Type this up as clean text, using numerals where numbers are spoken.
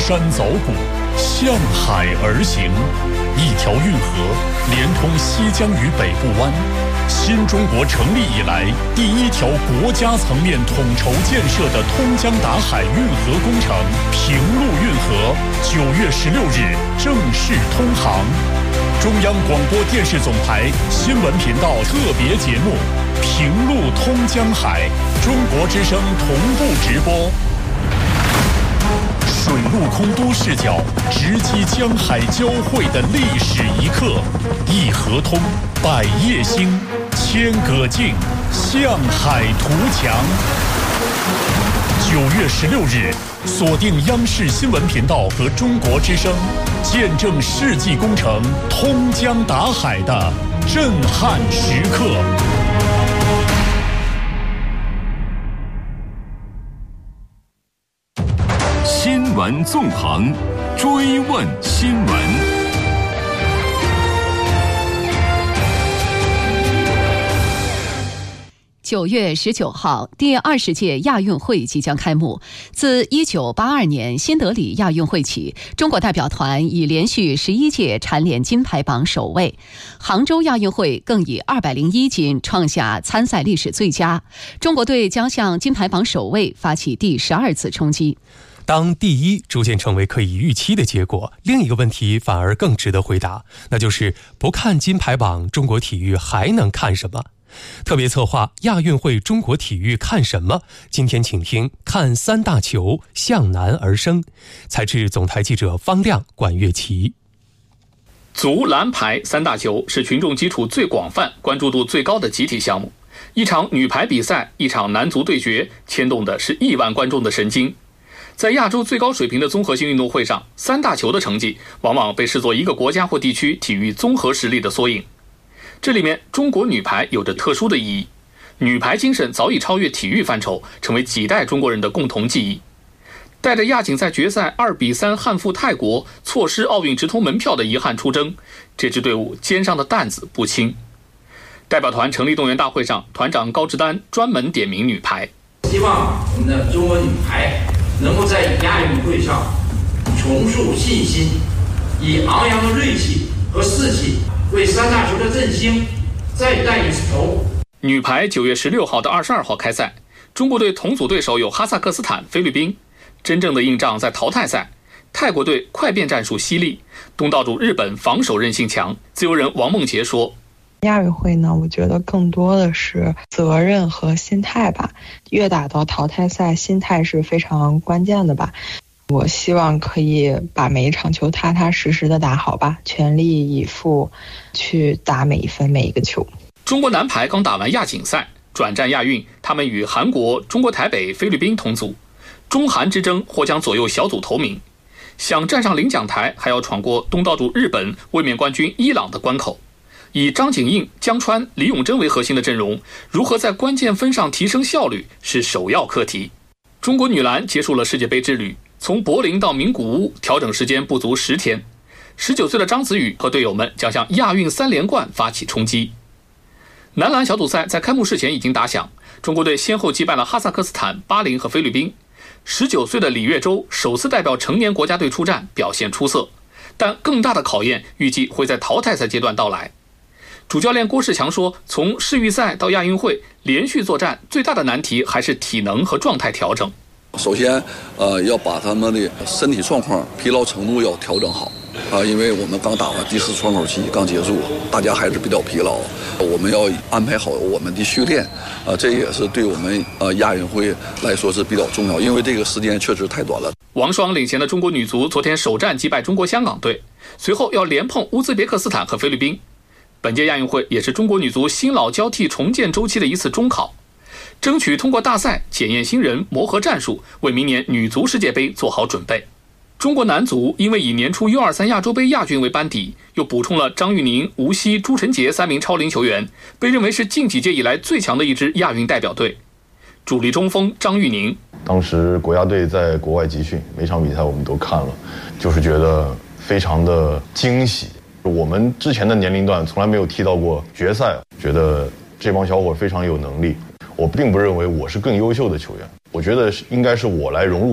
山凿谷，向海而行。一条运河连通西江与北部湾，新中国成立以来第一条国家层面统筹建设的通江达海运河工程平陆运河9月16日正式通航。中央广播电视总台新闻频道特别节目《平陆通江海》，中国之声同步直播。水陆空都视角直击江海交汇的历史一刻，一河通，百业兴，千舸竞，向海图强。9月16日，锁定央视新闻频道和中国之声，见证世纪工程通江达海的震撼时刻。 新闻纵横，追问新闻。 9月19号，第20届亚运会即将开幕。自1982年新德里亚运会起，中国代表团已连续11届蝉联金牌榜首位。杭州亚运会更以201金创下参赛历史最佳。中国队将向金牌榜首位发起第12次冲击。 当第一逐渐成为可以预期的结果，另一个问题反而更值得回答，那就是不看金牌榜，中国体育还能看什么？特别策划亚运会中国体育看什么？今天请听看三大球向南而生。采制总台记者方亮、管乐琪。 足、篮、排三大球是群众基础最广泛、关注度最高的集体项目。一场女排比赛，一场男足对决，牵动的是亿万观众的神经。在亚洲最高水平的综合性运动会上，三大球的成绩往往被视作一个国家或地区体育综合实力的缩影。这里面中国女排有着特殊的意义，女排精神早已超越体育范畴，成为几代中国人的共同记忆。带着亚锦赛决赛2比3憾负泰国，错失奥运直通门票的遗憾出征，这支队伍肩上的担子不轻。代表团成立动员大会上，团长高志丹专门点名女排， 希望我们的中国女排能够在亚运会上重塑信心，以昂扬的锐气和士气为三大球的振兴再带一次头。 女排9月16号到22号开赛，中国队同组对手有哈萨克斯坦、菲律宾。真正的硬仗在淘汰赛，泰国队快变战术犀利，东道主日本防守韧性强。自由人王梦洁说， 亚运会呢，我觉得更多的是责任和心态吧。越打到淘汰赛，心态是非常关键的吧。我希望可以把每一场球踏踏实实的打好吧，全力以赴去打每一分每一个球。 中国男排刚打完亚锦赛，转战亚运，他们与韩国、中国台北、菲律宾同组，中韩之争或将左右小组头名。想站上领奖台，还要闯过东道主日本、卫冕冠军伊朗的关口。以张景映、江川、李永珍为核心的阵容，如何在关键分上提升效率是首要课题。中国女篮结束了世界杯之旅，从柏林到名古屋，调整时间不足10天。19岁的张子宇和队友们将向亚运3连冠发起冲击。男篮小组赛在开幕式前已经打响，中国队先后击败了哈萨克斯坦、巴林和菲律宾。19岁的李月洲首次代表成年国家队出战，表现出色，但更大的考验预计会在淘汰赛阶段到来。主教练郭士强说，从世预赛到亚运会连续作战，最大的难题还是体能和状态调整。 首先要把他们的身体状况、疲劳程度要调整好因为我们刚打完第4窗口期刚结束，大家还是比较疲劳，我们要安排好我们的训练这也是对我们亚运会来说是比较重要，因为这个时间确实太短了。 王霜领衔的中国女足昨天首战击败中国香港队，随后要连碰乌兹别克斯坦和菲律宾。本届亚运会也是中国女足新老交替重建周期的一次中考，争取通过大赛检验新人、磨合战术，为明年女足世界杯做好准备。中国男足因为以年初 U23 亚洲杯亚军为班底，又补充了张玉宁、吴曦、朱晨杰3名超龄球员，被认为是近几届以来最强的一支亚运代表队。主力中锋张玉宁， 当时国家队在国外集训，每场比赛我们都看了，就是觉得非常的惊喜。我们之前的年龄段从来没有踢到过决赛，觉得这帮小伙非常有能力。我并不认为我是更优秀的球员，我觉得应该是我来融入